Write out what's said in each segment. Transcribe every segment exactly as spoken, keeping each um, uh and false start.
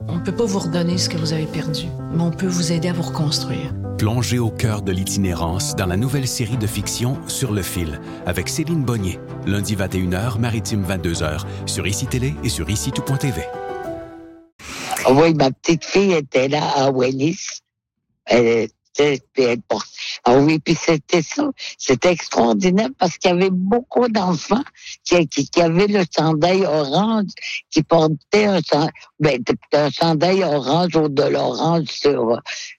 On ne peut pas vous redonner ce que vous avez perdu, mais on peut vous aider à vous reconstruire. Plongez au cœur de l'itinérance dans la nouvelle série de fiction Sur le fil, avec Céline Bonnier, lundi vingt et une heures, maritime vingt-deux heures, sur I C I Télé et sur ici tout point t v. Oui, ma petite fille était là à Wallis. Elle était... Ah oui, puis c'était ça. C'était extraordinaire parce qu'il y avait beaucoup d'enfants qui, qui, qui avaient le chandail orange, qui portaient un, ben, un chandail orange ou de l'orange sur...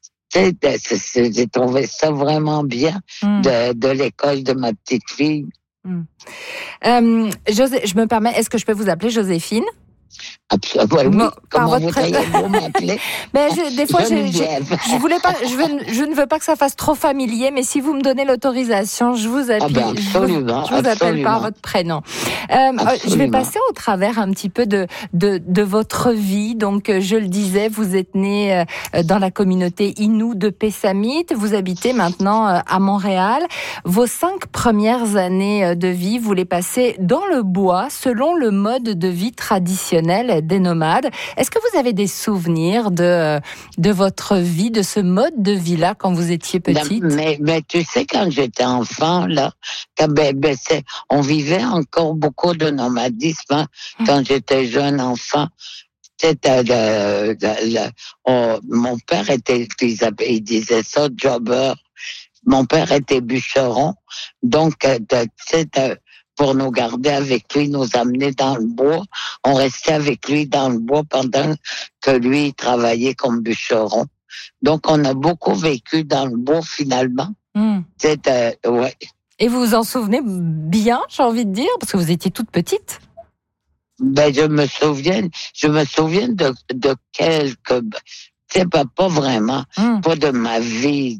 J'ai trouvé ça vraiment bien mm. de, de l'école de ma petite fille. Mm. Euh, José, je me permets, est-ce que je peux vous appeler Joséphine? Absolument, oui. Bon, Comment voudriez-vous m'appeler? Mais je, des fois, je, je, je voulais pas, je, veux, je ne veux pas que ça fasse trop familier, mais si vous me donnez l'autorisation, je vous appelle. Ah ben absolument, je vous, je vous appelle par votre prénom. Euh, je vais passer au travers un petit peu de de, de votre vie. Donc, je le disais, vous êtes né dans la communauté Innu de Pessamit. Vous habitez maintenant à Montréal. Vos cinq premières années de vie, vous les passez dans le bois, selon le mode de vie traditionnel des nomades. Est-ce que vous avez des souvenirs de, de votre vie, de ce mode de vie-là quand vous étiez petite? Mais, mais tu sais, quand j'étais enfant, là, quand, ben, ben, c'est, on vivait encore beaucoup de nomadisme hein, quand j'étais jeune enfant. C'était le, le, le, on, mon père était, il disait ça, jobber. Mon père était bûcheron. Donc, tu sais, pour nous garder avec lui, nous amener dans le bois. On restait avec lui dans le bois pendant que lui il travaillait comme bûcheron. Donc, on a beaucoup vécu dans le bois, finalement. Mm. C'était, ouais. Et vous vous en souvenez bien, j'ai envie de dire, parce que vous étiez toute petite? Ben, je me souviens, je me souviens de, de quelques, c'est pas, pas vraiment, mm. pas de ma vie,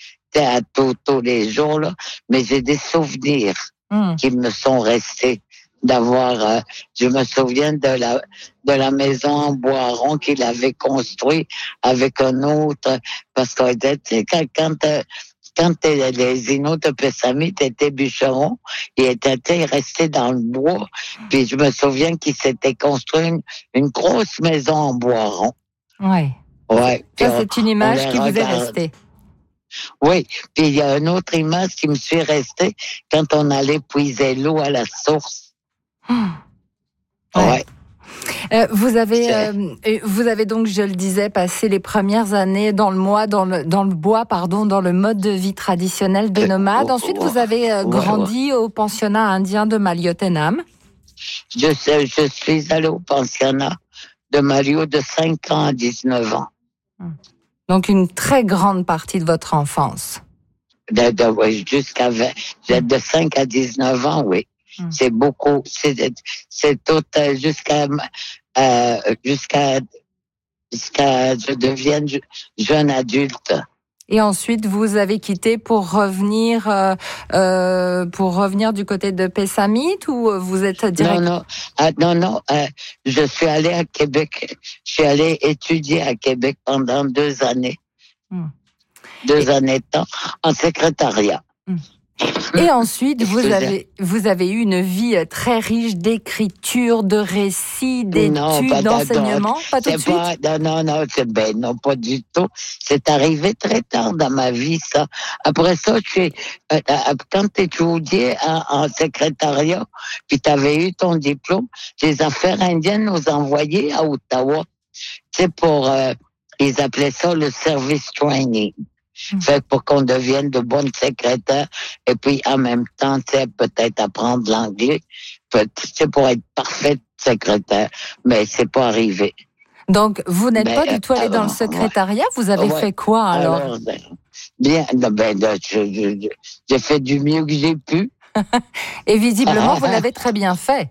à tous, tous les jours, là, mais j'ai des souvenirs. Mmh. qui me sont restés d'avoir euh, je me souviens de la de la maison en bois rond qu'il avait construit avec un autre parce que quand quand quand les Innu de Pessamit étaient bûcherons, ils étaient restés dans le bois, puis je me souviens qu'ils s'étaient construit une, une grosse maison en bois rond. Ouais. Ouais. Ça, c'est une image qui vous est restée. Oui, puis il y a une autre image qui me suis restée quand on allait puiser l'eau à la source. Mmh. Ouais. ouais. Euh, vous avez, euh, vous avez donc, je le disais, passé les premières années dans le mois, dans le, dans le bois, pardon, dans le mode de vie traditionnel des nomades. Ensuite, vous avez euh, grandi au pensionnat indien de Maliotenam. Je sais, je suis allée au pensionnat de Malio de cinq ans à dix-neuf ans. Mmh. Donc, une très grande partie de votre enfance. De, de, oui, jusqu'à vingt, de cinq à dix-neuf ans, oui. Hum. C'est beaucoup. C'est, c'est tout euh, jusqu'à, euh, jusqu'à, jusqu'à je devienne jeune adulte. Et ensuite, vous avez quitté pour revenir, euh, euh, pour revenir du côté de Pessamit ou vous êtes direct? Non, non, ah, non, non. Euh, je suis allée à Québec. Je suis allée étudier à Québec pendant deux années. Hum. Deux Et... années de temps en secrétariat. Hum. Et ensuite, vous avez, vous avez eu une vie très riche d'écriture, de récits, d'études, d'enseignement. Pas tout de suite? Pas, non, non, c'est ben, non, pas du tout. C'est arrivé très tard dans ma vie, ça. Après ça, je suis, euh, quand tu étudiais en, en secrétariat, puis tu avais eu ton diplôme, les affaires indiennes nous envoyaient à Ottawa. C'est pour, euh, ils appelaient ça le service training. Fait pour qu'on devienne de bonnes secrétaires et puis en même temps, tu sais, peut-être apprendre l'anglais, c'est pour être parfaite secrétaire, mais c'est pas arrivé. Donc, vous n'êtes mais, pas du tout allé euh, dans le secrétariat, vous avez ouais, fait quoi alors? alors Bien, ben, je, j'ai fait du mieux que j'ai pu. Et visiblement, vous l'avez très bien fait.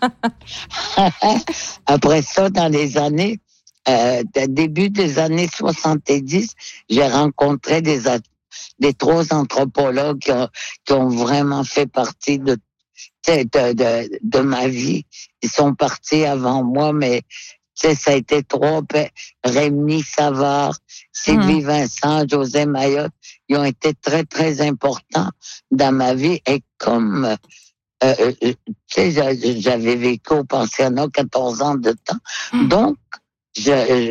Après ça, dans les années, Euh, début des années soixante-dix, j'ai rencontré des, des trois anthropologues qui ont, qui ont vraiment fait partie de, de, de, de ma vie. Ils sont partis avant moi, mais ça a été trois. Rémi Savard, Sylvie mmh. Vincent, José Mayotte, ils ont été très, très importants dans ma vie. Et comme euh, tu sais, j'avais vécu au pensionnat quatorze ans de temps, mmh. donc Je,